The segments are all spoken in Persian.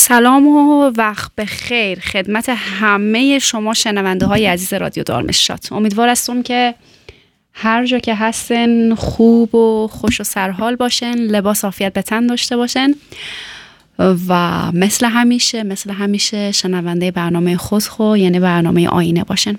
سلام و وقت بخیر خدمت همه شما شنونده های عزیز رادیو دارمشات. امیدوار هستم که هر جا که هستن خوب و خوش و سرحال باشن، لباس عافیت به تن داشته باشن و مثل همیشه شنونده برنامه خودخو، یعنی برنامه آینه باشن.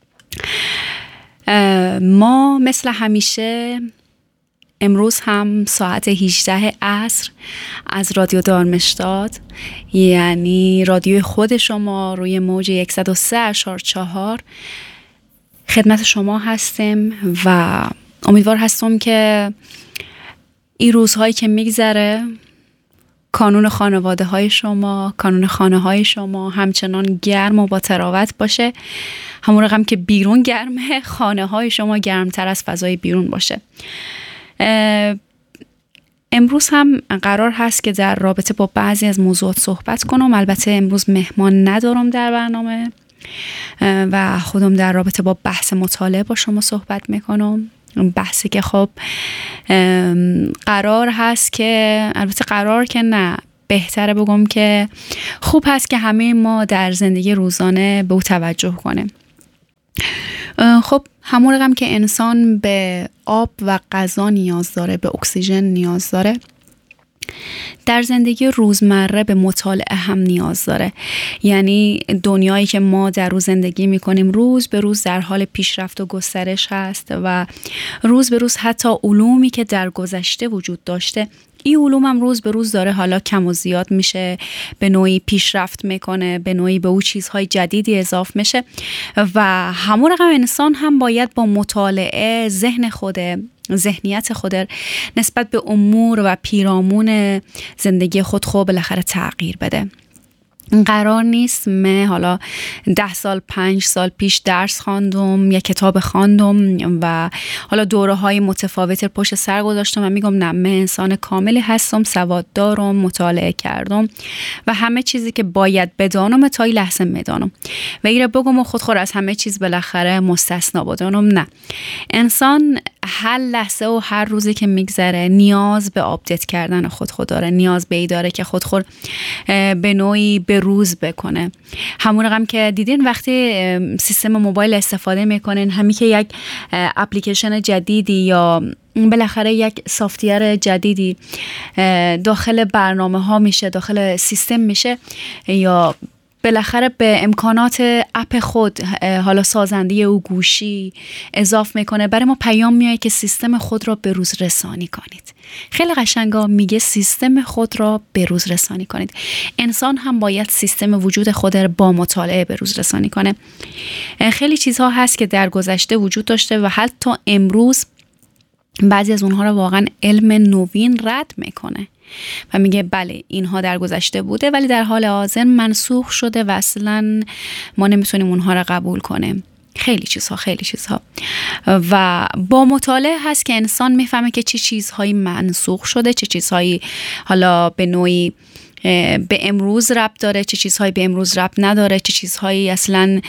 ما مثل همیشه امروز هم ساعت 18 عصر از رادیو دارمشتاد، یعنی رادیو خود شما، روی موج 103.4 خدمت شما هستم و امیدوار هستم که این روزهایی که میگذره کانون خانواده های شما، کانون خانه های شما همچنان گرم و با تراوت باشه. همون رقم که بیرون گرمه، خانه های شما گرمتر از فضای بیرون باشه. امروز هم قرار هست که در رابطه با بعضی از موضوعات صحبت کنم. البته امروز مهمان ندارم در برنامه و خودم در رابطه با بحث مطالعه با شما صحبت میکنم. بحثی که خب قرار هست که، البته قرار که نه، بهتره بگم که خوب هست که همه ما در زندگی روزانه به او توجه کنیم. خب همون رقم که انسان به آب و غذا نیاز داره، به اکسیژن نیاز داره، در زندگی روزمره به مطالعه هم نیاز داره. یعنی دنیایی که ما در روز زندگی میکنیم روز به روز در حال پیشرفت و گسترش هست و روز به روز حتی علومی که در گذشته وجود داشته، این علوم هم روز به روز داره حالا کم و زیاد میشه، به نوعی پیشرفت میکنه، به نوعی به او چیزهای جدیدی اضاف میشه و همون رقم انسان هم باید با مطالعه ذهنیت خود نسبت به امور و پیرامون زندگی خود بالاخره تغییر بده. قرار نیست من حالا 10 سال 5 سال پیش درس خواندم یا کتاب خواندم و حالا دوره های متفاوت پشت سر گذاشتم و میگم نه، من انسان کاملی هستم، سواد دارم، مطالعه کردم و همه چیزی که باید بدانم تا این لحظه میدانم و ایره بگم و خود از همه چیز بالاخره مستثنا بدانم. نه، انسان هر لحظه و هر روزی که میگذره نیاز به آپدیت کردن خود داره، نیاز به ای داره که خود به نوعی به روز بکنه. همون رقم که دیدین وقتی سیستم موبایل استفاده میکنین، همی که یک اپلیکیشن جدیدی یا بالاخره یک سافت‌ور جدیدی داخل برنامه ها میشه، داخل سیستم میشه یا بالاخره به امکانات اپ خود حالا سازنده او گوشی اضاف میکنه، برای ما پیام میاد که سیستم خود را به روز رسانی کنید. خیلی قشنگا میگه سیستم خود را به روز رسانی کنید. انسان هم باید سیستم وجود خود را با مطالعه به روز رسانی کنه. خیلی چیزها هست که در گذشته وجود داشته و حتی امروز بعضی از اونها را واقعا علم نوین رد میکنه و میگه بله اینها در گذشته بوده ولی در حال حاضر منسوخ شده و اصلا ما نمیتونیم اونها را قبول کنیم. خیلی چیزها و با مطالعه هست که انسان میفهمه که چه چیزهایی منسوخ شده، چه چیزهایی حالا به نوعی به امروز ربط داره، چه چیزهایی به امروز ربط نداره، چه چیزهایی اصلا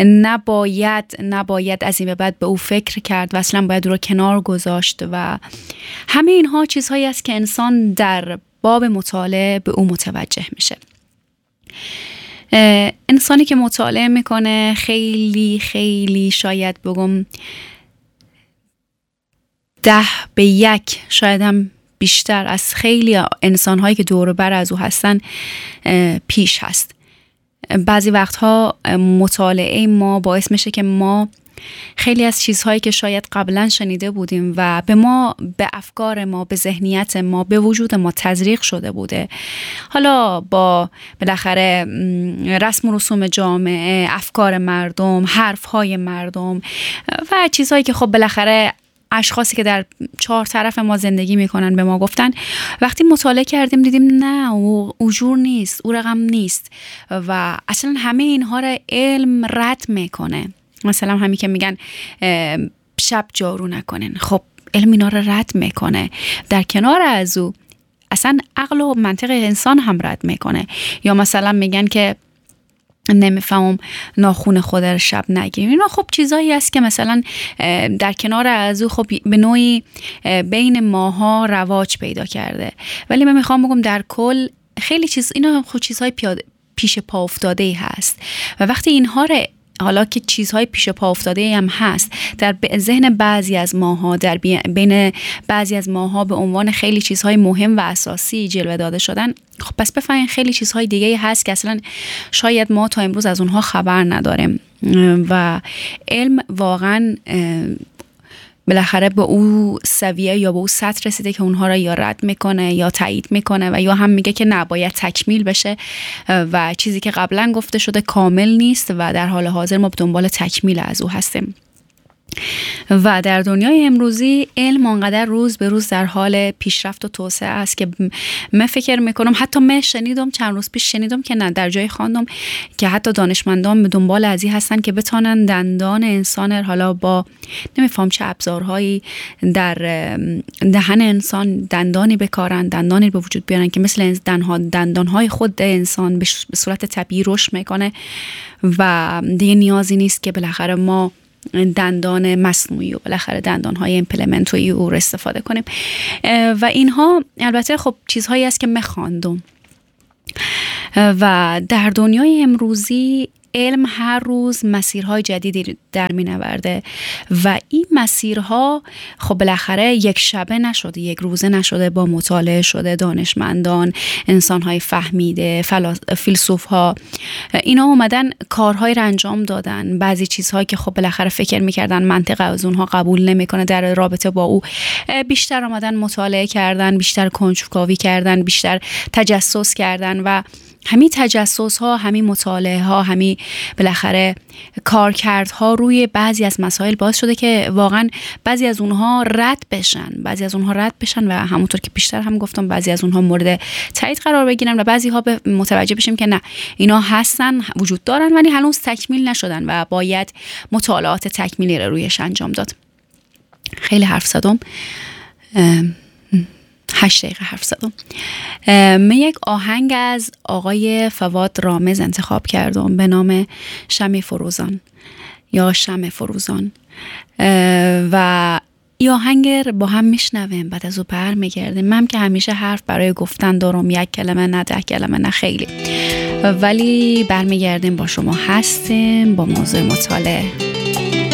نباید از این به بعد به او فکر کرد و اصلا باید او رو کنار گذاشت و همه اینها چیزهایی است که انسان در باب مطالعه به او متوجه میشه. انسانی که مطالعه میکنه خیلی شاید بگم 10-1 شاید هم بیشتر از خیلی انسان‌هایی که دور و بر از او هستن پیش هست. بعضی وقتها مطالعه ما باعث میشه که ما خیلی از چیزهایی که شاید قبلا شنیده بودیم و به افکار ما، به ذهنیت ما، به وجود ما تزریق شده بوده، حالا با بالاخره رسم و رسوم جامعه، افکار مردم، حرفهای مردم و چیزهایی که خب بالاخره اشخاصی که در 4 طرف ما زندگی میکنن به ما گفتن، وقتی مطالعه کردیم دیدیم نه، او جور نیست، او رقم نیست و اصلا همه اینها را علم رد میکنه. مثلا همین که میگن شب جارو نکنن، خب علم اینا را رد میکنه. در کنار از او اصلا عقل و منطق انسان هم رد میکنه. یا مثلا میگن که نمیفهمم ناخون خود رو شب نگیریم. اینا خب چیزایی است که مثلا در کنار از او خب به نوعی بین ماها رواج پیدا کرده، ولی من میخوام بگم در کل خیلی اینا خود چیزهای پیش پا افتاده هست و وقتی اینها رو حالا که چیزهای پیش پا افتاده هم هست در ذهن بعضی از ماها، در بین بعضی از ماها به عنوان خیلی چیزهای مهم و اساسی جلوه داده شدن، خب پس بفهمین خیلی چیزهای دیگه هست که اصلا شاید ما تا امروز از اونها خبر نداریم و علم واقعا بالاخره به او سویه یا به او سطح رسیده که اونها را یا رد میکنه یا تایید میکنه و یا هم میگه که نباید تکمیل بشه و چیزی که قبلا گفته شده کامل نیست و در حال حاضر ما به دنبال تکمیل از او هستیم. و در دنیای امروزی علم انقدر روز به روز در حال پیشرفت و توسعه است که من فکر میکنم، حتی من شنیدم چند روز پیش شنیدم که نه، در جای خواندم که حتی دانشمندان به دنبال ازی هستن که بتونن دندان انسان حالا با نمیفهم چه ابزارهایی در دهن انسان دندانی بکارن، دندانی به وجود بیارن که مثل دندانهای خود انسان به صورت طبیعی رشد میکنه و دیگه نیازی نیست که بالاخره ما دندان مصنوعی و بالاخره دندانهای ایمپلمنت و او رو استفاده کنیم. و اینها البته خب چیزهایی است که من خواندم و در دنیای امروزی علم هر روز مسیرهای جدیدی در می نورده و این مسیرها خب بالاخره یک شبه نشده، یک روزه نشده، با مطالعه شده، دانشمندان، انسانهای فهمیده، فیلسوفها اینا اومدن کارهای رو انجام دادن. بعضی چیزهایی که خب بالاخره فکر میکردن منطق از اونها قبول نمیکنه در رابطه با او، بیشتر اومدن مطالعه کردن، بیشتر کنجکاوی کردن، بیشتر تجسس کردن و همین تجسس ها، همین مطالعه ها، همین بالاخره کارکردها روی بعضی از مسائل باعث شده که واقعا بعضی از اونها رد بشن و همونطور که بیشتر هم گفتم بعضی از اونها مورد تایید قرار بگیرن و بعضی ها متوجه بشیم که نه، اینا هستن، وجود دارن ولی هنوز تکمیل نشدن و باید مطالعات تکمیلی رو رویش انجام داد. خیلی حرف زدم، 8 دقیقه حرف زدم. من یک آهنگ از آقای فواد رامز انتخاب کردم به نام شمع فروزان یا شمع فروزان و این آهنگ با هم میشنویم، بعد از او برمیگردیم. من که همیشه حرف برای گفتن دارم، 1 کلمه نه 10 کلمه نه خیلی، ولی برمیگردیم با شما هستیم با موضوع مطالعه.